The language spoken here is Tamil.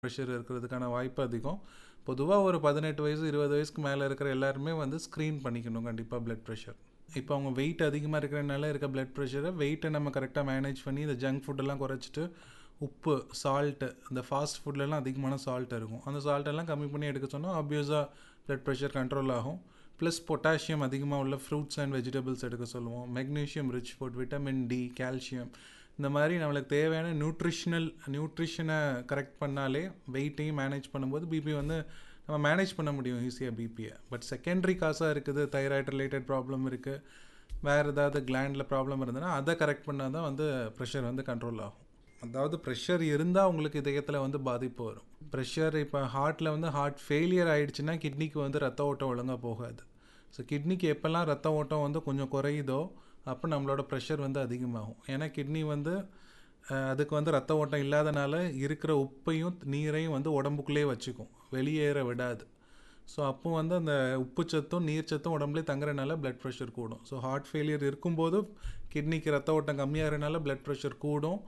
ப்ரெஷர் இருக்கிறதுக்கான வாய்ப்பு அதிகம். பொதுவாக ஒரு 18 வயசு 20 வயசுக்கு மேலே இருக்கிற எல்லாருமே வந்து ஸ்க்ரீன் பண்ணிக்கணும் கண்டிப்பாக பிளட் ப்ரெஷர். இப்போ அவங்க வெயிட் அதிகமாக இருக்கிறனால இருக்க பிளட் ப்ரெஷரை வெயிட்டை நம்ம கரெக்டாக மேனேஜ் பண்ணி இந்த ஜங்க் ஃபுட்டெல்லாம் குறைச்சிட்டு உப்பு சால்ட்டு இந்த ஃபாஸ்ட் ஃபுட்லலாம் அதிகமான சால்ட் இருக்கும், அந்த சால்ட்டெல்லாம் கம்மி பண்ணி எடுக்க சொன்னால் ஆப்வியஸாக பிளட் ப்ரெஷர் கண்ட்ரோல் ஆகும். ப்ளஸ் பொட்டாசியம் அதிகமாக உள்ள ஃப்ரூட்ஸ் அண்ட் வெஜிடபிள்ஸ் எடுக்க சொல்லுவோம். Magnesium rich food, vitamin D, calcium, இந்த மாதிரி நம்மளுக்கு தேவையான நியூட்ரிஷனை கரெக்ட் பண்ணாலே வெயிட்டையும் மேனேஜ் பண்ணும்போது பிபி வந்து நம்ம மேனேஜ் பண்ண முடியும் ஈஸியாக பிபியை. பட் செகண்டரி காசாக இருக்குது, தைராய்டு ரிலேட்டட் ப்ராப்ளம் இருக்குது, வேறு ஏதாவது கிளாண்டில் ப்ராப்ளம் இருந்ததுன்னா அதை கரெக்ட் பண்ணால் தான் வந்து ப்ரெஷர் வந்து கண்ட்ரோல் ஆகும். அதாவது ப்ரெஷர் இருந்தால் உங்களுக்கு இதயத்தில் வந்து பாதிப்பு வரும். ப்ரெஷர் இப்போ ஹார்ட்டில் வந்து ஹார்ட் ஃபெயிலியர் ஆகிடுச்சுன்னா கிட்னிக்கு வந்து ரத்த ஓட்டம் ஒழுங்காக போகாது. ஸோ கிட்னிக்கு எப்போல்லாம் ரத்த ஓட்டம் வந்து கொஞ்சம் குறையுதோ அப்போ நம்மளோட ப்ரெஷர் வந்து அதிகமாகும். ஏன்னா கிட்னி வந்து அதுக்கு வந்து ரத்த ஓட்டம் இல்லாதனால இருக்கிற உப்பையும் நீரையும் வந்து உடம்புக்குள்ளே வச்சுக்கும், வெளியேற விடாது. ஸோ அப்போ வந்து அந்த உப்புச்சத்தும் நீர்ச்சத்தும் உடம்புலேயே தங்குறதுனால பிளட் ப்ரெஷர் கூடும். ஸோ ஹார்ட் ஃபெயிலியர் இருக்கும்போது கிட்னிக்கு ரத்த ஓட்டம் கம்மியாகிறதுனால பிளட் ப்ரெஷர் கூடும்.